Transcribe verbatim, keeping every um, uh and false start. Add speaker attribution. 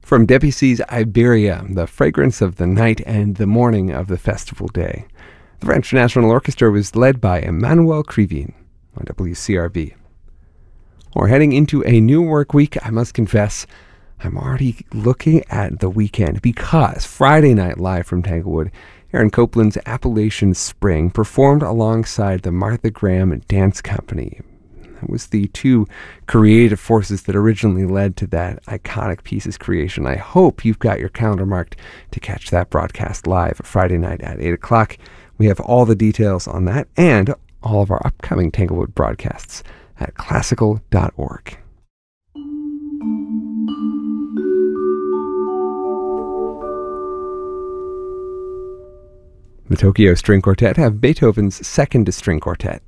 Speaker 1: From Debussy's Iberia, the fragrance of the night and the morning of the festival day. The French National Orchestra was led by Emmanuel Krivine on W C R B. We're heading into a new work week. I must confess, I'm already looking at the weekend because Friday night live from Tanglewood, Aaron Copland's Appalachian Spring performed alongside the Martha Graham Dance Company. It was the two creative forces that originally led to that iconic piece's creation. I hope you've got your calendar marked to catch that broadcast live Friday night at eight o'clock. We have all the details on that and all of our upcoming Tanglewood broadcasts at classical dot org. The Tokyo String Quartet have Beethoven's Second String Quartet